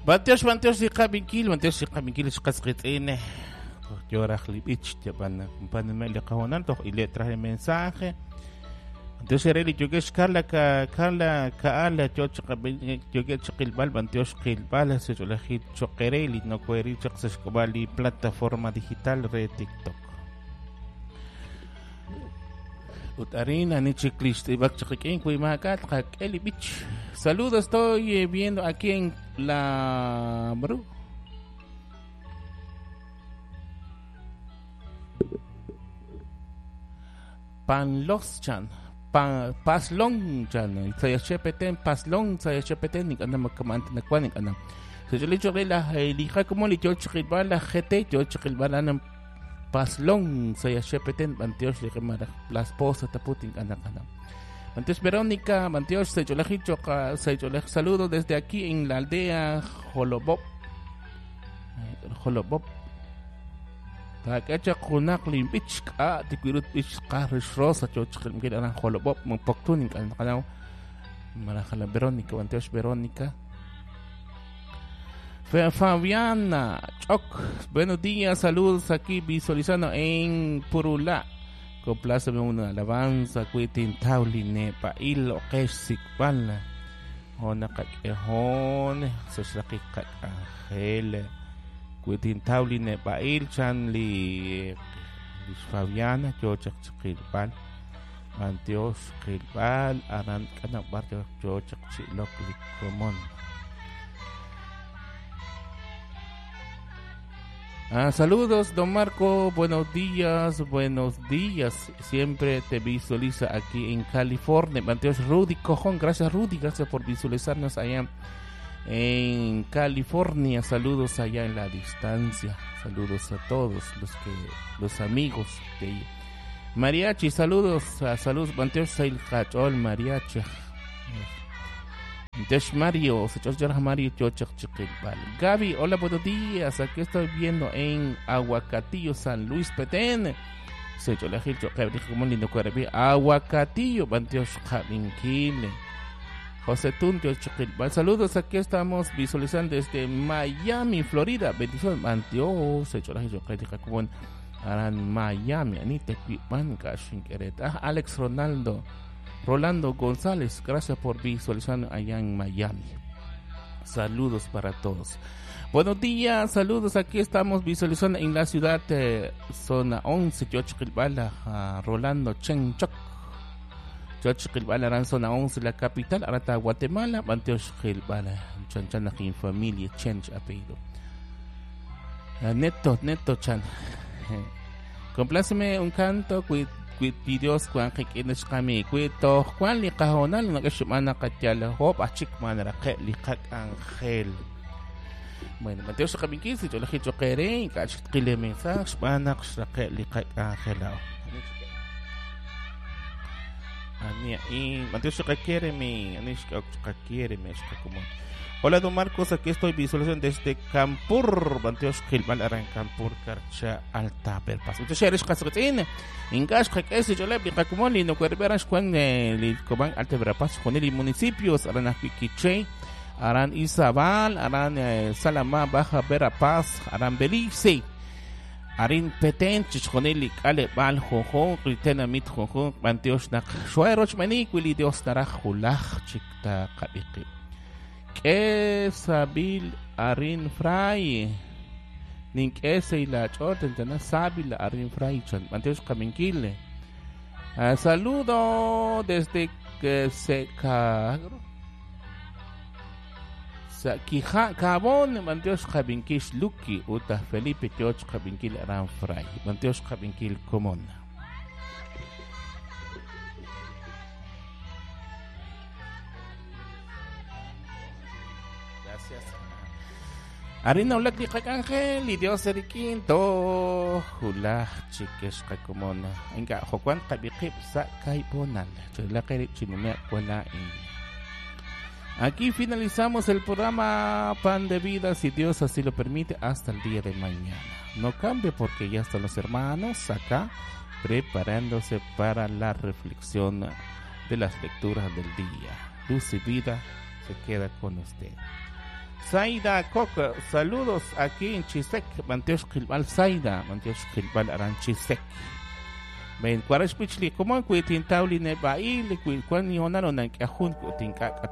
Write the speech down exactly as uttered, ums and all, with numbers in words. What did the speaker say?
Bantios, bantios si kabikil, bantios si kabikil si kasritine. Llora clipich, ya pan, pan me le cajonan, y letras de mensaje. Entonces reli yo que es Carla ka Carla ka ala yo yo que chqilbal bantios qilbal se yo la hit choquereli no coeri chqses kobali plataforma digital re TikTok. Utarina ni chiclista y bak chiquen kuy makat qakeli bich. Saludos, estoy viendo aquí en la bro. Panloschan Pa, paslong dyan. Saya chepeten, paslong, saya chepeten, nik anam magkamante na kwa, nik anam. So, jali jali la, lika ko mo, lito chikilba la, hete, jo chikilba la ng paslong, saya chepeten, bantios, lika mara, las posa, taputin, anak, anam. Bantios Verónica, bantios, sa jolaki, choka, sa jolaki, saludo desde aquí en la aldea Holobop. Holobop. Kaya kunak limpich ka tikwirut ich ka rosa cho chkim gid anang holobop mong poktunin ka nakalaw malakala Verónica Banteos Verónica Fabiana Chok, buenos días, saludos aquí visualizando en Purula. Complázame una alabanza kuitin tauline pa ilo kesikpala ona kakehon sa sakikak angel Kuitin tauline bail chan li li Fabiana chochak chilbal Bantios chilbal aran kana barjo chochak chilok li komon. Ah, saludos don Marco, buenos días, buenos días. Siempre te visualiza aquí en California. Bantios Rudy Cojón, gracias Rudy, gracias por visualizarnos allá en California. Saludos allá en la distancia, saludos a todos los que los amigos de Mariachi, saludos a saludos Banteos Sail Hachol Mariachi Desh Mario Sechos Mario Chochak Chiquilbal. Gaby, hola, buenos días, aquí estoy viendo en Aguacatillo, San Luis Petén. Sechos la Gil Choquel como lindo cuerpo Aguacatillo Banteos Javinquile José Tuntio Chiquilbal. Saludos, aquí estamos visualizando desde Miami, Florida. Bendiciones, Antio, se echó la gente como en Miami. Anite Pipanca, Shinkereta. Alex Ronaldo, Rolando González, gracias por visualizar allá en Miami. Saludos para todos. Buenos días, saludos, aquí estamos visualizando en la ciudad de zona once, Chiquilbal, Rolando Chenchoc. George Gilbala ran zona once la capital arata Guatemala Banteos Gilbala Chan aquí en familia change apellido uh, Neto Neto Chan compláceme un canto cuid cuid videos cuan kikines kami cuito cuan li kahonal nagashumana katyala hop achik manara ke li kat angel. Bueno, Banteos Kabingkis ito lahi chokere kachit kile mensaje manak sa ke li kat angel. Y Mateo quiere mi quiere mi Hola don Marcos, aquí estoy visualización desde Campur Banteos Gilbal Aran Campur Carcha Alta Perpas. Entonces eres casretin en gas que es yo le pica como ni no cuerberas con el coban Alta Verapaz con el municipios Aran Aquiche Aran Izabal Aran Salama Baja Verapaz Aran Belice Arin Petén, Chichoneli, Ale, Bal, Jojo, Ritena, Mit, Jojo, Banteos, Nak, Shueroch, Manik, Willy, Dios, Naraj, Hulach, Chicta, Kabiki. Que Sabil, Arin Fray, Nink ese y la Choten, Tena Sabil, Arin Fray, Banteos, Kaminquile. Uh, saludo desde que se cagro. Sa Kija Cabón, Banteos Kabinkish Luki, Uta Felipe George Kabinkil Aran Fray, Banteos Kabinkil Comón. Gracias. Arina Ulak di Kakangel, y Dios Eriquinto, Hula Chiques Kakomona, Enga Jocuan Kabikip Sa Kaiponal, Chulakeri Chimumea Kuala in. Aquí finalizamos el programa Pan de Vida, si Dios así lo permite, hasta el día de mañana. No cambie porque ya están los hermanos acá preparándose para la reflexión de las lecturas del día. Luz y vida se queda con usted. Zaida Coca, saludos aquí en Chisec, Manteos Kilbal Zaida, Manteos Kilbal Aran Chisec. Ben, Quares Pichli, como Quitin Tauli Nebail, Quil Quan Yonaron, que Ajun, Tinka,